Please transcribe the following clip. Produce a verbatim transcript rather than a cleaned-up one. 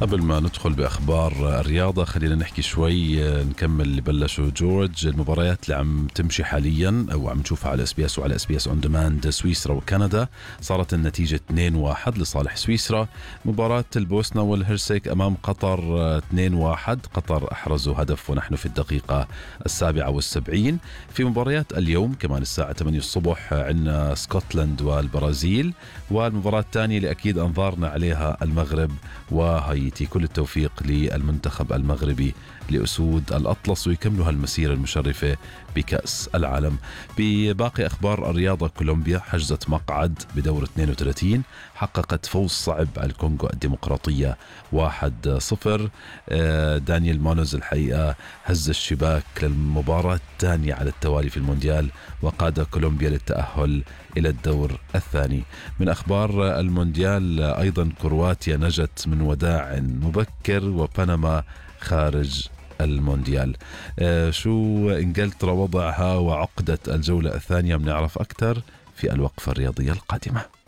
قبل ما ندخل بأخبار الرياضة خلينا نحكي شوي، نكمل اللي بلشوا جورج. المباريات اللي عم تمشي حاليا أو عم نشوفها على اس بي اس وعلى اس بي اس اون ديماند، سويسرا وكندا، صارت النتيجة اثنين واحد لصالح سويسرا. مباراة البوسنة والهرسك أمام قطر اثنين واحد، قطر أحرزوا هدف ونحن في الدقيقة السابعة والسبعين. في مباريات اليوم كمان الساعة ثمانية الصبح عندنا اسكتلند والبرازيل، والمباراة الثانية اللي أكيد أنظارنا عليها المغرب وهايتي. كل التوفيق للمنتخب المغربي لأسود الأطلس ويكملوا هالمسيرة المشرفة بكأس العالم. بباقي أخبار الرياضة، كولومبيا حجزت مقعد بدور اثنين وثلاثين، حققت فوز صعب على الكونغو الديمقراطية واحد صفر. دانيال مانوز الحقيقة هز الشباك للمباراة الثانية على التوالي في المونديال وقاد كولومبيا للتأهل إلى الدور الثاني. من أخبار المونديال أيضا، كرواتيا نجت من وداع مبكر وبنما خارج المونديال. آه شو إنجلترا وضعها وعقدة الجولة الثانية؟ بنعرف أكثر في الوقفة الرياضية القادمة.